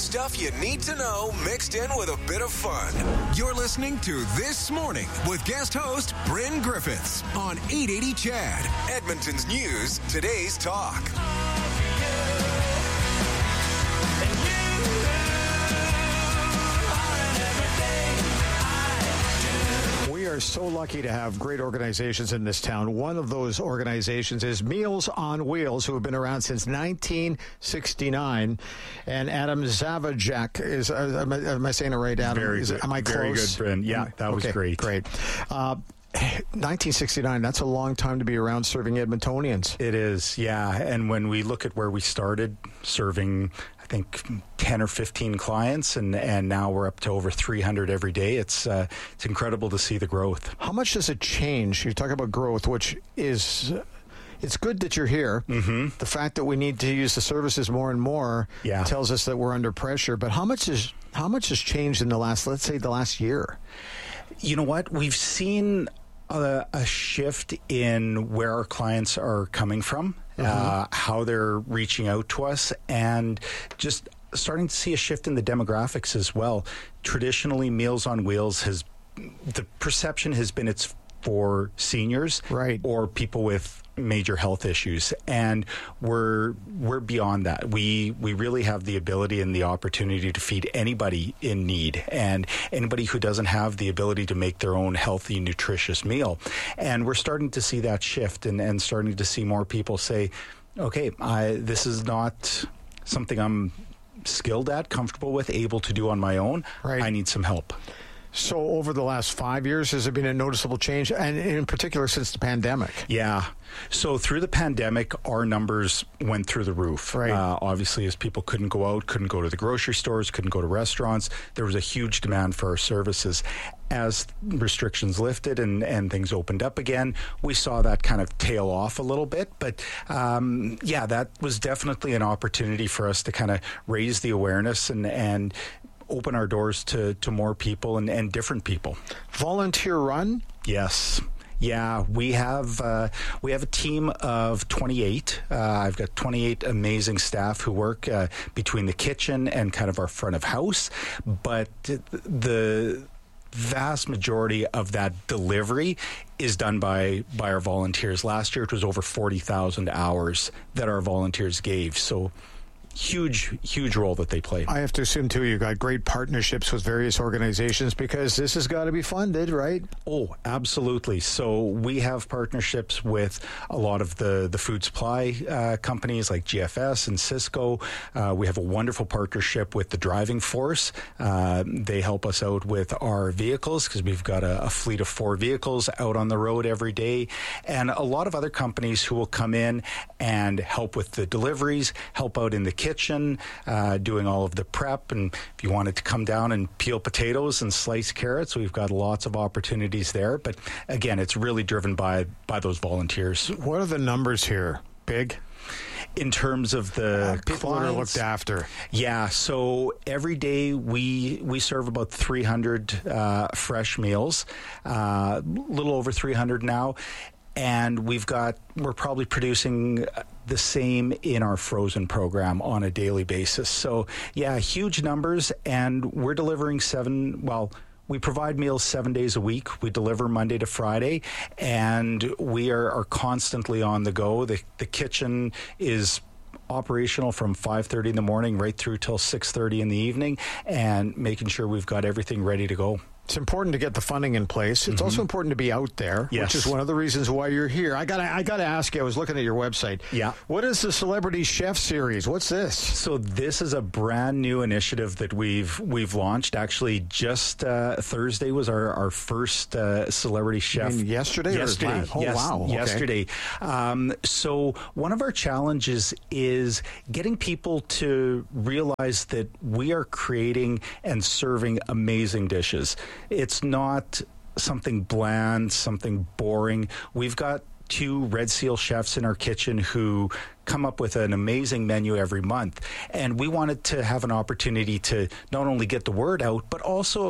Stuff you need to know mixed in with a bit of fun. You're listening to This Morning with guest host Bryn Griffiths on 880 Chad, Edmonton's News, Today's Talk. We are so lucky to have great organizations in this town. One of those organizations is Meals on Wheels, who have been around since 1969. And Adam Zavajek is, am I saying it right, Adam? Very good. Am I close? Very good, Bryn. Yeah, that was great. Great. 1969, that's a long time to be around serving Edmontonians. It is, yeah. And when we look at where we started serving, I think 10 or 15 clients, and now we're up to over 300 every day. It's incredible to see the growth. How much does it change? You talk about growth, which is... It's good that you're here. Mm-hmm. The fact that we need to use the services more and more tells us that we're under pressure. But how much has changed in the last year? You know what? We've seen a shift in where our clients are coming from, how they're reaching out to us, and just starting to see a shift in the demographics as well. Traditionally, Meals on Wheels the perception has been it's for seniors, right, or people with major health issues, and we're beyond that. We really have the ability and the opportunity to feed anybody in need and anybody who doesn't have the ability to make their own healthy, nutritious meal. And we're starting to see that shift and starting to see more people say, okay, this is not something I'm skilled at, comfortable with, able to do on my own. Right. I need some help. So over the last 5 years, has there been a noticeable change, and in particular since the pandemic? Yeah. So through the pandemic, our numbers went through the roof. Right. Obviously, as people couldn't go out, couldn't go to the grocery stores, couldn't go to restaurants, there was a huge demand for our services. As restrictions lifted and things opened up again, we saw that kind of tail off a little bit. But that was definitely an opportunity for us to kind of raise the awareness and open our doors to more people and different people. Volunteer run? Yes. Yeah, we have a team of 28. I've got 28 amazing staff who work between the kitchen and kind of our front of house. But the vast majority of that delivery is done by our volunteers. Last year, it was over 40,000 hours that our volunteers gave. So huge role that they play. I have to assume, too, you've got great partnerships with various organizations because this has got to be funded, right? Oh, absolutely. So we have partnerships with a lot of the food supply companies like GFS and Cisco. We have a wonderful partnership with the Driving Force. They help us out with our vehicles because we've got a fleet of 4 vehicles out on the road every day. And a lot of other companies who will come in and help with the deliveries, help out in the kitchen, doing all of the prep. And if you wanted to come down and peel potatoes and slice carrots, we've got lots of opportunities there. But again, it's really driven by those volunteers. What are the numbers here? Big? In terms of the people that are looked after. Yeah, so every day we serve about 300 fresh meals, a little over 300 now. And we're probably producing the same in our frozen program on a daily basis. So, yeah, huge numbers. And we're delivering we provide meals 7 days a week. We deliver Monday to Friday. And we are constantly on the go. The kitchen is operational from 5:30 in the morning right through till 6:30 in the evening, and making sure we've got everything ready to go. It's important to get the funding in place. It's also important to be out there, which is one of the reasons why you're here. I gotta ask you, I was looking at your website. Yeah. What is the Celebrity Chef Series? What's this? So this is a brand new initiative that we've launched. Actually, just Thursday was our first Celebrity Chef. Yesterday? Yesterday. Oh, yes, wow. Okay. Yesterday. So one of our challenges is getting people to realize that we are creating and serving amazing dishes. It's not something bland, something boring. We've got 2 Red Seal chefs in our kitchen who come up with an amazing menu every month. And we wanted to have an opportunity to not only get the word out, but also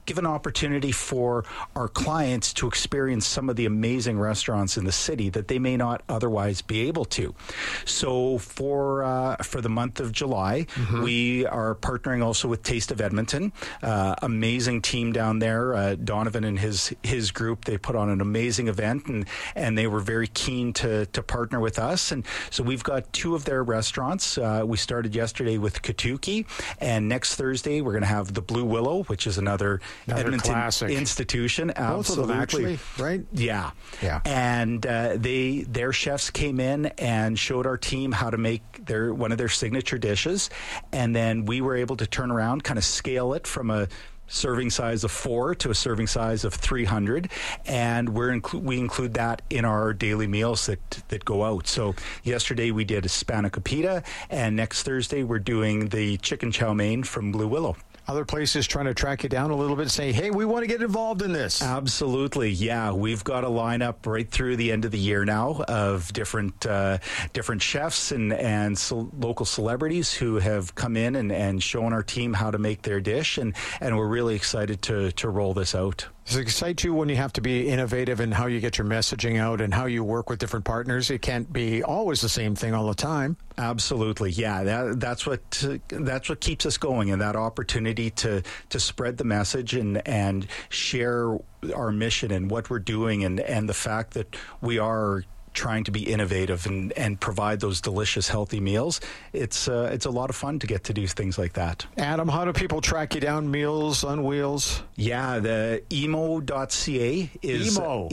give an opportunity for our clients to experience some of the amazing restaurants in the city that they may not otherwise be able to. So for the month of July, we are partnering also with Taste of Edmonton. Amazing team down there. Donovan and his group, they put on an amazing event, and they were very keen to partner with us. And so we've got 2 of their restaurants. We started yesterday with Katuki, and next Thursday we're going to have the Blue Willow, which is another Edmonton classic institution. Both of them, actually, right? Yeah. And their chefs came in and showed our team how to make one of their signature dishes, and then we were able to turn around, kind of scale it from a serving size of 4 to a serving size of 300, and we include that in our daily meals that go out. So yesterday we did a spanakopita, and next Thursday we're doing the chicken chow mein from Blue Willow. Other places trying to track you down a little bit, say, hey, we want to get involved in this. Absolutely, yeah. We've got a lineup right through the end of the year now of different chefs and local celebrities who have come in and shown our team how to make their dish, and we're really excited to roll this out. Does it excite you when you have to be innovative in how you get your messaging out and how you work with different partners? It can't be always the same thing all the time. Absolutely, yeah. That's what keeps us going, and that opportunity to spread the message and share our mission and what we're doing, and the fact that we are trying to be innovative and provide those delicious, healthy meals. It's a lot of fun to get to do things like that. Adam, how do people track you down? Meals on Wheels? Yeah, the emo.ca is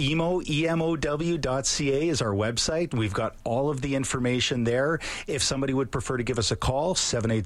EMOW.ca is our website. We've got all of the information there. If somebody would prefer to give us a call,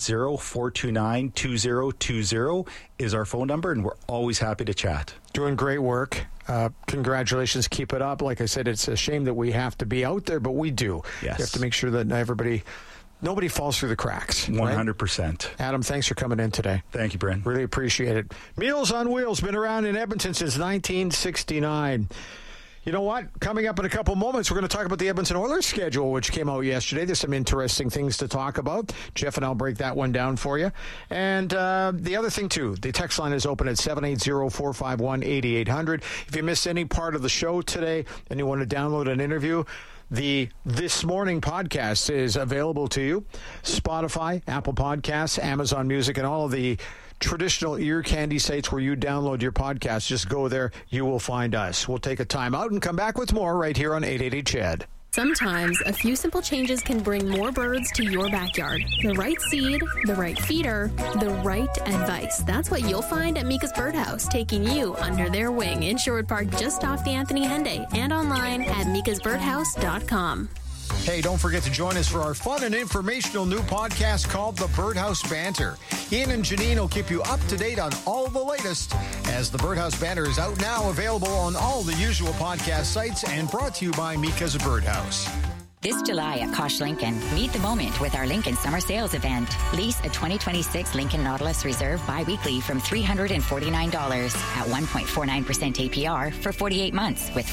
780-429-2020 is our phone number, and we're always happy to chat. Doing great work. Congratulations. Keep it up. Like I said, it's a shame that we have to be out there, but we do. Yes. You have to make sure that nobody falls through the cracks. 100%. Right? Adam, thanks for coming in today. Thank you, Bryn. Really appreciate it. Meals on Wheels, been around in Edmonton since 1969. You know what? Coming up in a couple moments, we're going to talk about the Edmonton Oilers schedule, which came out yesterday. There's some interesting things to talk about. Jeff and I'll break that one down for you. And the other thing, too, the text line is open at 780-451-8800. If you missed any part of the show today and you want to download an interview, the This Morning podcast is available to you. Spotify, Apple Podcasts, Amazon Music, and all of the traditional ear candy sites where you download your podcast. Just go there. You will find us. We'll take a time out and come back with more right here on 880 CHED. Sometimes a few simple changes can bring more birds to your backyard. The right seed, the right feeder, the right advice. That's what you'll find at Mika's Birdhouse, taking you under their wing in Sherwood Park, just off the Anthony Henday, and online at mikasbirdhouse.com. Hey, don't forget to join us for our fun and informational new podcast called The Birdhouse Banter. Ian and Janine will keep you up to date on all the latest, as The Birdhouse Banter is out now, available on all the usual podcast sites, and brought to you by Mika's Birdhouse. This July at Kosh Lincoln, meet the moment with our Lincoln Summer Sales Event. Lease a 2026 Lincoln Nautilus Reserve bi-weekly from $349 at 1.49% APR for 48 months with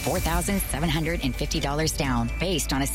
$4,750 down, based on a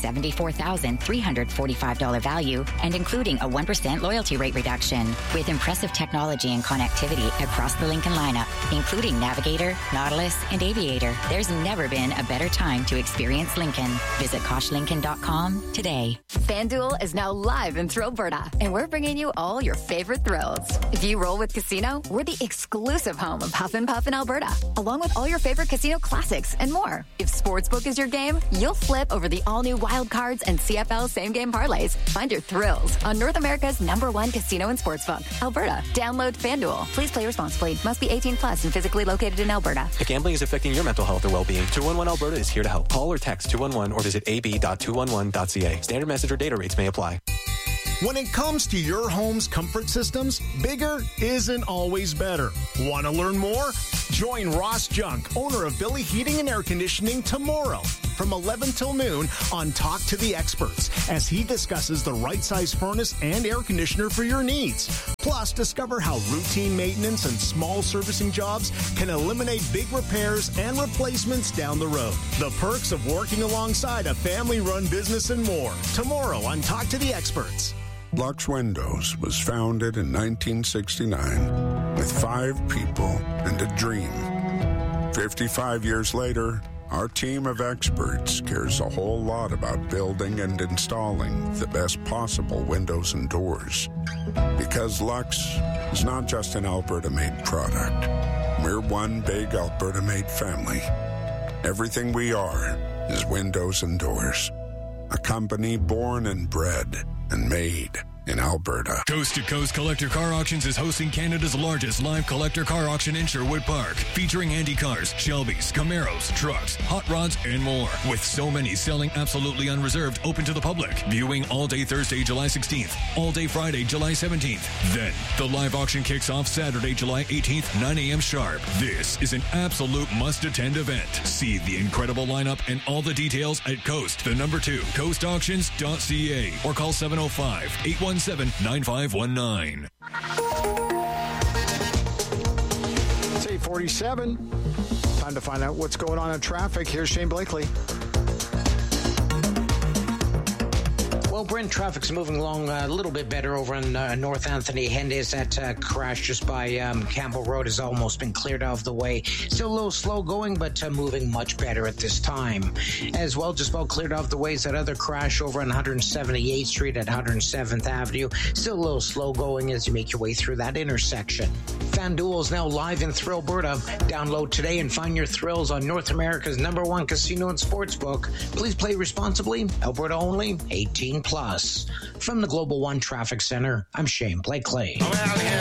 $74,345 value and including a 1% loyalty rate reduction. With impressive technology and connectivity across the Lincoln lineup, including Navigator, Nautilus, and Aviator, there's never been a better time to experience Lincoln. Visit KoshLincoln.com today. FanDuel is now live in Thrillberta, and we're bringing you all your favorite thrills. If you roll with Casino, we're the exclusive home of Huff and Puff in Alberta, along with all your favorite casino classics and more. If Sportsbook is your game, you'll flip over the all-new Wild Cards and CFL same-game parlays. Find your thrills on North America's #1 casino and sportsbook, Alberta. Download FanDuel. Please play responsibly. Must be 18 plus and physically located in Alberta. If gambling is affecting your mental health or well-being, 211 Alberta is here to help. Call or text 211 or visit ab.211.ca. Standard message or data rates may apply. When it comes to your home's comfort systems, bigger isn't always better. Want to learn more? Join Ross Junk, owner of Billy Heating and Air Conditioning, tomorrow from 11 till noon on Talk to the Experts, as he discusses the right size furnace and air conditioner for your needs. Plus, discover how routine maintenance and small servicing jobs can eliminate big repairs and replacements down the road. The perks of working alongside a family-run business and more. Tomorrow on Talk to the Experts. Lux Windows was founded in 1969 with 5 people and a dream. 55 years later, our team of experts cares a whole lot about building and installing the best possible windows and doors. Because Lux is not just an Alberta-made product. We're one big Alberta-made family. Everything we are is windows and doors. A company born and bred and made in Alberta. Coast to Coast Collector Car Auctions is hosting Canada's largest live collector car auction in Sherwood Park, featuring Andy cars, Shelbys, Camaros, trucks, hot rods, and more. With so many selling absolutely unreserved, open to the public. Viewing all day Thursday, July 16th, all day Friday, July 17th. Then, the live auction kicks off Saturday, July 18th, 9 a.m. sharp. This is an absolute must-attend event. See the incredible lineup and all the details at Coast, the number 2, coastauctions.ca, or call 705-817-9519. It's 8:47. Time to find out what's going on in traffic. Here's Shane Blakely. Well, Brent, traffic's moving along a little bit better over on North Anthony Hendes. That crash just by Campbell Road has almost been cleared out of the way. Still a little slow going, but moving much better at this time. As well, just about cleared off the way is that other crash over on 178th Street at 107th Avenue. Still a little slow going as you make your way through that intersection. FanDuel is now live in Thrillberta. Download today and find your thrills on North America's #1 casino and sportsbook. Please play responsibly. Alberta only. 18+. From the Global One Traffic Center, I'm Shane Blakely.